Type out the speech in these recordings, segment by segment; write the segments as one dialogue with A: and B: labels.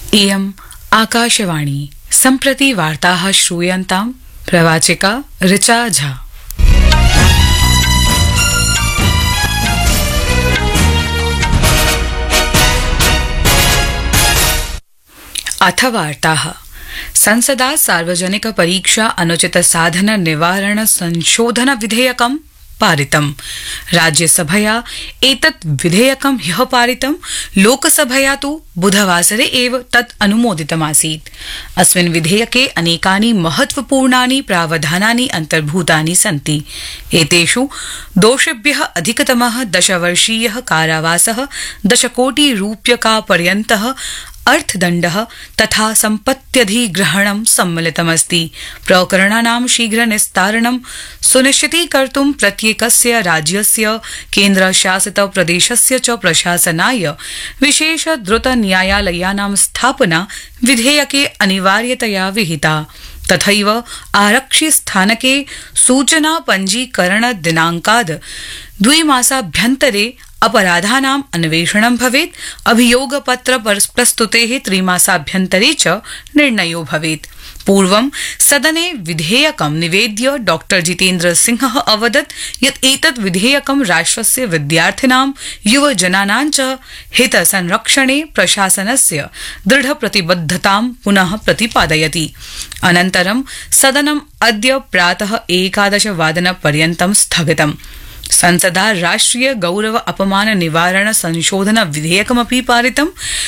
A: इयम् आकाशवाणी सम्प्रति वार्ताः श्रूयन्ताम् प्रवाचिका ऋचा झा। अथ वार्ताः। संसदा सार्वजनिक परीक्षा अनुचित साधन निवारण संशोधन विधेयकं पारितम्। राज्यसभया एतत् विधेयकं ह्यः पारितम्। लोकसभया तु बुधवासरे एव तत् अनुमोदितमासीत्। अस्मिन् विधेयके अनेकानि महत्वपूर्णानि प्रावधानानि अन्तर्भूतानि सन्ति। एतेषु दोषिभ्यः अधिकतमः 10 वर्षीयः कारावासः, 10 कोटि रूप्यकापर्यन्तः अर्थदण्डः तथा सम्पत्त्यधिग्रहणं सम्मिलितमस्ति। प्रकरणानां शीघ्र निस्तारणं सुनिश्चितीकर्तुं प्रत्येकस्य राज्यस्य केन्द्रशासित प्रदेशस्य च प्रशासनाय विशेष द्रुत न्यायालयानां स्थापना विधेयके अनिवार्यतया विहिता। तथैव आरक्षि स्थानके सूचना पञ्जीकरण दिनाङ्काद् 2 मासाभ्यन्तरे अपराधानाम् अन्वेषणं भवेत्। अभियोगपत्र प्रस्तुतेः 3 मासाभ्यन्तरे च निर्णयो भवेत्। पूर्वं सदने विधेयकं निवेद्य डॉ जितेन्द्र सिंहः अवदत् यत् एतत् विधेयकं राष्ट्रस्य विद्यार्थिनां युवजनानां च हितसंरक्षणे प्रशासनस्य दृढप्रतिबद्धतां पुनः प्रतिपादयति। अनन्तरं सदनम् अद्य प्रातः 11 वादनपर्यन्तं स्थगितम्। संसदा राष्ट्रिय गौरव अपमान निवारण संशोधन विधेयकमपि पारितम्।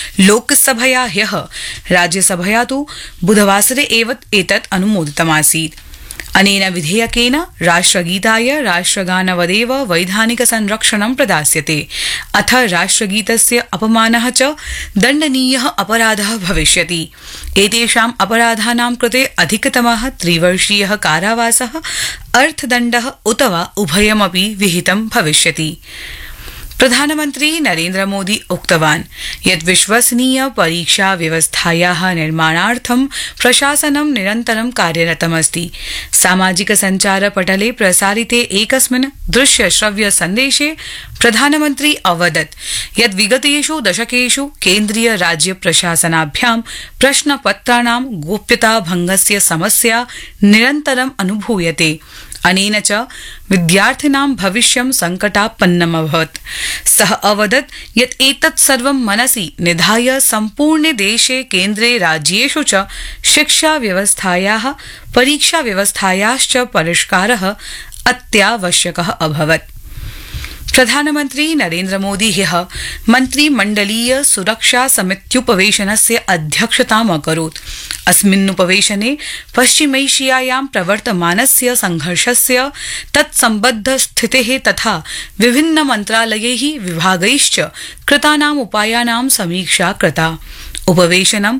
A: लोकसभया ह्यः, राज्यसभया तु बुधवासरे एव एतत् अनुमोदितमासीत्। अनेन विधेयकेन राष्ट्रगीताय राष्ट्रगानवदेव वैधानिक संरक्षणं प्रदास्यते। अथ राष्ट्रगीतस्य अपमानः च दण्डनीयः अपराधः भविष्यति। एतेषाम् अपराधानां कृते अधिकतमः 3 वर्षीयः कारावासः, अर्थदण्डः उत वा उभयमपि विहितं भविष्यति। प्रधानमन्त्री नरेन्द्र मोदी उक्तवान् यत् विश्वसनीय परीक्षा व्यवस्थायाः निर्माणार्थं प्रशासनं निरन्तरं कार्यरतमस्ति। सामाजिक सञ्चार पटले प्रसारिते एकस्मिन् दृश्य श्रव्य सन्देशे प्रधानमन्त्री अवदत् यत् विगतेषु दशकेषु केन्द्रीय राज्य प्रशासनाभ्यां प्रश्नपत्राणां गोप्यता भंगस्य समस्या निरन्तरम् अनुभूयते। अनेन च विद्यार्थिनां भविष्यं संकटापन्नमभवत्। सः अवदत् यत् एतत् सर्वं मनसि निधाय सम्पूर्णे देशे केन्द्रे राज्येषु च शिक्षा व्यवस्थायाः परीक्षा व्यवस्थायाश्च परिष्कारः अत्यावश्यकः अभवत्। प्रधानमन्त्री नरेन्द्र मोदी ह्यः मन्त्रिमण्डलीय सुरक्षा समित्युपवेशनस्य अध्यक्षताम् अकरोत्। अस्मिन्नुपवेशने पश्चिमैशियायां प्रवर्तमानस्य संघर्षस्य तत्सम्बद्ध स्थितेः तथा विभिन्न मन्त्रालयैः विभागैश्च कृतानाम् उपायानां समीक्षा कृता। उपवेशनं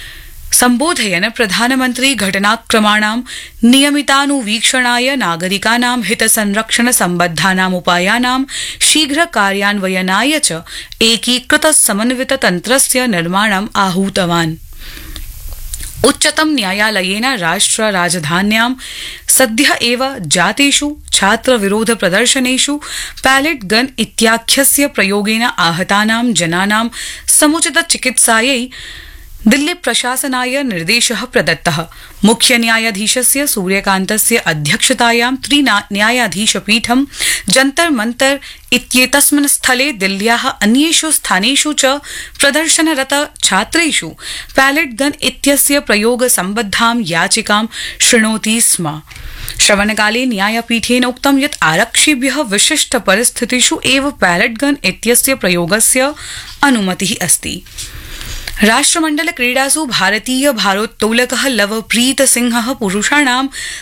A: सम्बोधयन् प्रधानमन्त्री घटनाक्रमाणां नियमितानुवीक्षणाय नागरिकानां हितसंरक्षण सम्बद्धानाम् उपायानां शीघ्र कार्यान्वयनाय च एकीकृत समन्वित तन्त्रस्य निर्माणम् आहूतवान्। उच्चतम न्यायालयेन राष्ट्र राजधान्यां सद्यः एव जातेषु छात्र विरोध प्रदर्शनेषु पैलेट गन इत्याख्यस्य प्रयोगेन आहतानां जनानां समुचित चिकित्सायै दिल्ली प्रशासनाय निर्देशः प्रदत्तः। मुख्य न्यायाधीशस्य सूर्यकान्तस्य अध्यक्षतायां 3 न्यायाधीशपीठं जन्तर मंतर इत्येतस्मिन् स्थले दिल्ल्याः अन्येषु स्थानेषु च प्रदर्शनरत छात्रेषु पैलेट गन इत्यस्य प्रयोग सम्बद्धां याचिकां शृणोति स्म। श्रवणकाले न्यायपीठेन उक्तं यत् आरक्षिभ्यः विशिष्ट परिस्थितिषु एव पैलेट गन इत्यस्य प्रयोगस्य अनुमतिः अस्ति। राष्ट्रमण्डल क्रीडासु भारतीय भारोत्तोलकः लवप्रीत सिंहः पुरुषाणां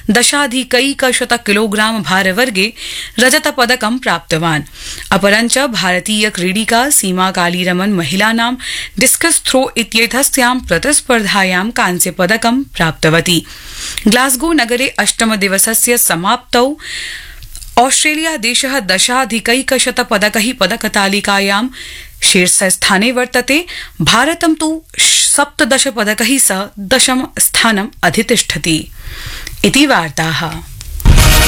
A: 10,100 किलोग्राम भारवर्गे रजतपदकं प्राप्तवान्। अपरञ्च भारतीय क्रीडिका सीमा कालीरमन महिलानां डिस्कस थ्रो इत्येतस्यां प्रतिस्पर्धायां कांस्यपदकं प्राप्तवती। ग्लासगो नगरे 8 दिवसस्य समाप्तौ ऑस्ट्रेलिया देशः 10,100 पदकैः पदकतालिकायां शीर्षस्थाने वर्तते। भारतं तु 17 पदकैः सह 10 स्थानम् अधितिष्ठति। इति वार्ताः।